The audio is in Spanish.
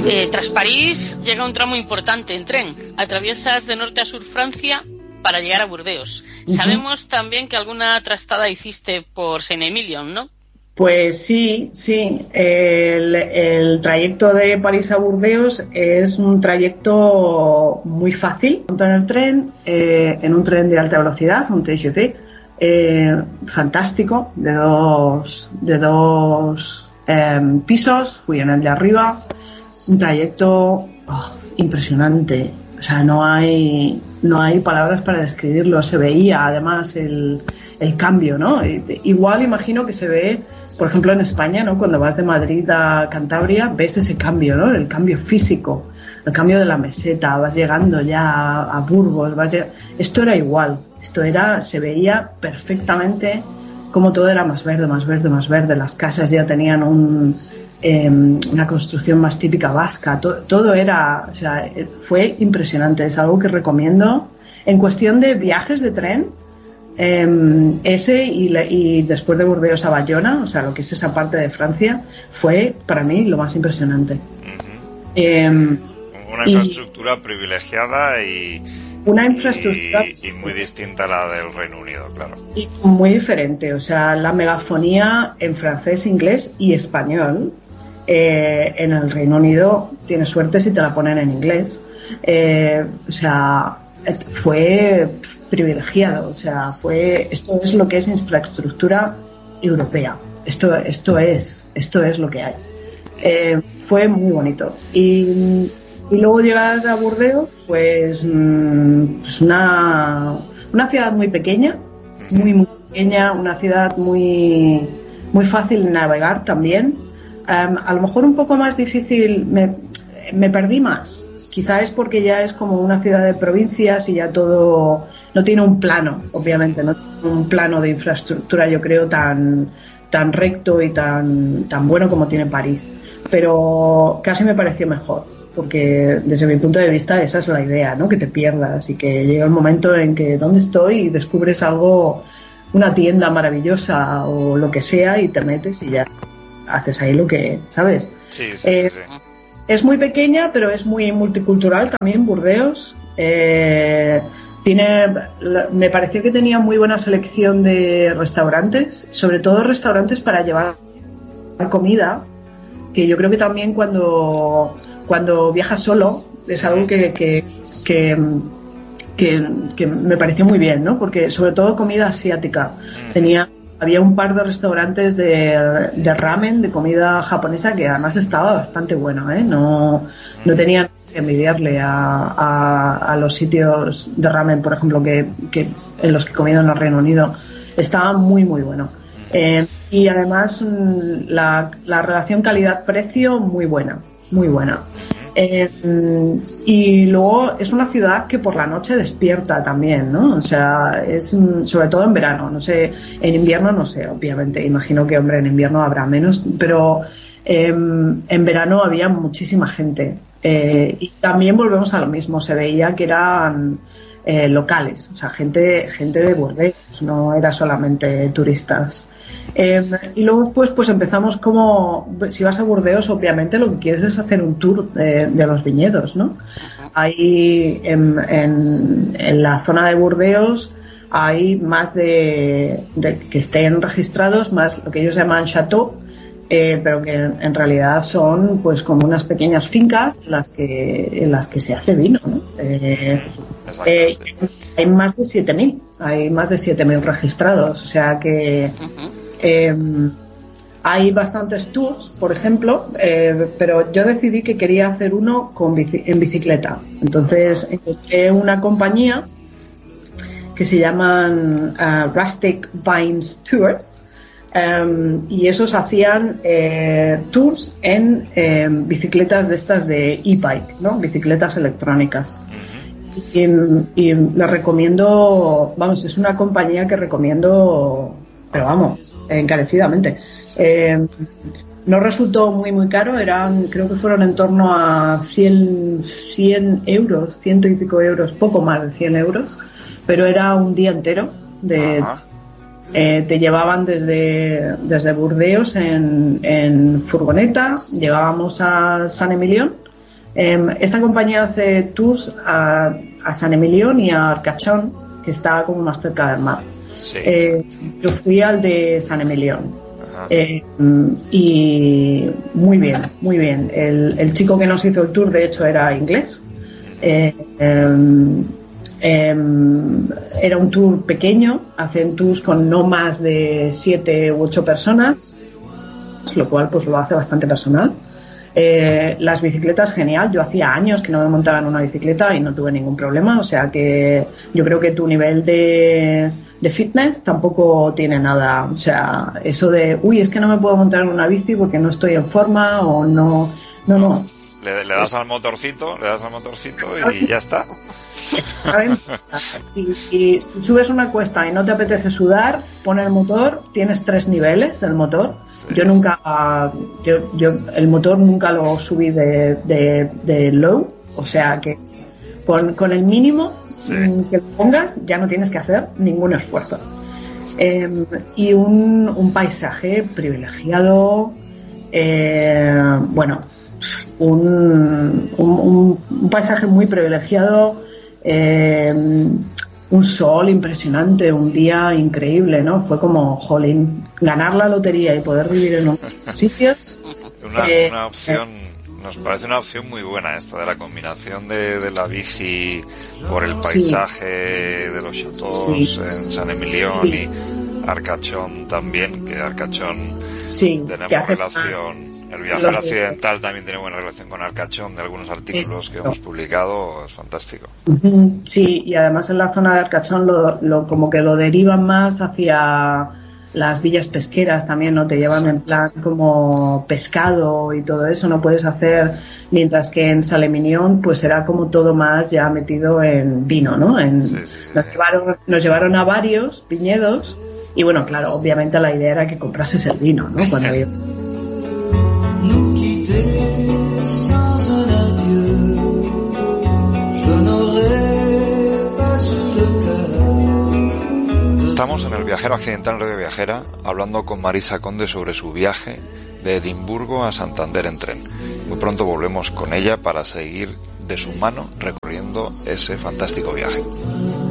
Tras París llega un tramo importante en tren. Atraviesas de norte a sur Francia para llegar a Burdeos. Sabemos también que alguna trastada hiciste por Saint-Emilion, ¿no? Pues sí. El trayecto de París a Burdeos es un trayecto muy fácil. En el tren, en un tren de alta velocidad, un TGV, fantástico, de dos pisos. Fui en el de arriba. Un trayecto impresionante. O sea, no hay palabras para describirlo. Se veía además el cambio, ¿no? Igual imagino que se ve, por ejemplo, en España, ¿no? Cuando vas de Madrid a Cantabria, ves ese cambio, ¿no? El cambio físico, el cambio de la meseta, vas llegando ya a Burgos, esto era igual, se veía perfectamente como todo era más verde, las casas ya tenían una construcción más típica vasca, todo era, o sea, fue impresionante, es algo que recomiendo. En cuestión de viajes de tren, ese y después de Burdeos a Bayona, o sea, lo que es esa parte de Francia, fue para mí lo más impresionante. Una infraestructura privilegiada y muy distinta a la del Reino Unido, claro. Y muy diferente, o sea, la megafonía en francés, inglés y español. En el Reino Unido tienes suerte si te la ponen en inglés. O sea, fue privilegiado, o sea, esto es lo que es infraestructura europea. Esto es lo que hay. Fue muy bonito. Y luego llegar a Burdeos, pues una ciudad muy pequeña, muy pequeña, una ciudad muy fácil de navegar también. A lo mejor un poco más difícil, me perdí más. Quizá es porque ya es como una ciudad de provincias y ya todo no tiene un plano, obviamente, no tiene un plano de infraestructura, yo creo, tan recto y tan bueno como tiene París. Pero casi me pareció mejor, porque desde mi punto de vista esa es la idea, ¿no? Que te pierdas y que llega el momento en que ¿dónde estoy? Y descubres algo, una tienda maravillosa o lo que sea y te metes y ya haces ahí lo que, ¿sabes? Sí. Es muy pequeña, pero es muy multicultural también, Burdeos. Me pareció que tenía muy buena selección de restaurantes, sobre todo restaurantes para llevar comida, que yo creo que también cuando viajas solo es algo que me pareció muy bien, ¿no? Porque sobre todo comida asiática. Había un par de restaurantes de ramen, de comida japonesa, que además estaba bastante bueno, ¿eh? No tenía que envidiarle a los sitios de ramen, por ejemplo, que en los que he comido en el Reino Unido. Estaba muy bueno. Y además la relación calidad-precio muy buena. Y luego es una ciudad que por la noche despierta también, ¿no? O sea, es sobre todo en verano, no sé, en invierno no sé, obviamente, imagino que, hombre, en invierno habrá menos, pero en verano había muchísima gente. Y también volvemos a lo mismo, se veía que eran locales, o sea, gente de Burdeos, no era solamente turistas. Y luego pues empezamos como, si vas a Burdeos, obviamente lo que quieres es hacer un tour de los viñedos, ¿no? Ahí en la zona de Burdeos hay más de que estén registrados, más lo que ellos llaman chateau, pero que en realidad son pues como unas pequeñas fincas en las que se hace vino, ¿no? Hay más de 7.000 registrados, o sea que hay bastantes tours, por ejemplo, pero yo decidí que quería hacer uno en bicicleta. Entonces encontré una compañía que se llaman Rustic Vines Tours, y esos hacían tours en bicicletas de estas de e-bike, ¿no? Bicicletas electrónicas. Y les recomiendo, vamos, es una compañía que recomiendo, pero vamos, encarecidamente. No resultó muy caro, creo que fueron en torno a 100 euros, ciento y pico euros, poco más de 100 euros, pero era un día entero te llevaban desde Burdeos en furgoneta, llegábamos a Saint-Emilion Esta compañía hace tours a Saint-Émilion y a Arcachon, que está como más cerca del mar. Sí. Yo fui al de Saint-Émilion. Y muy bien, muy bien. El chico que nos hizo el tour, de hecho, era inglés. Era un tour pequeño, hacen tours con no más de 7 u 8 personas, lo cual pues lo hace bastante personal. Las bicicletas, genial. Yo hacía años que no me montaba en una bicicleta y no tuve ningún problema, o sea que yo creo que tu nivel de fitness tampoco tiene nada, o sea, eso de es que no me puedo montar en una bici porque no estoy en forma o no. Le das al motorcito y ya está. Si subes una cuesta y no te apetece sudar, pon el motor, tienes 3 niveles del motor. Sí. Yo el motor nunca lo subí de low, o sea que con el mínimo que lo pongas ya no tienes que hacer ningún esfuerzo. Y un paisaje privilegiado, un paisaje muy privilegiado, un sol impresionante, un día increíble, ¿no? Fue como, jolín, ganar la lotería y poder vivir en unos sitios. Una opción, nos parece una opción muy buena esta de la combinación de la bici por el paisaje de los chateaux en Saint-Émilion y Arcachon también, que Arcachon tenemos relación. El viajero occidental también tiene buena relación con Arcachon, de algunos artículos que hemos publicado, es fantástico. Sí, y además en la zona de Arcachon como que lo derivan más hacia las villas pesqueras también, ¿no? Te llevan en plan como pescado y todo eso, no puedes hacer, mientras que en Saint-Émilion pues era como todo más ya metido en vino, ¿no? Nos llevaron a varios viñedos y bueno, claro, obviamente la idea era que comprases el vino, ¿no? Cuando Estamos en el Viajero Accidental Radio Viajera hablando con Marisa Conde sobre su viaje de Edimburgo a Santander en tren. Muy pronto volvemos con ella para seguir de su mano recorriendo ese fantástico viaje.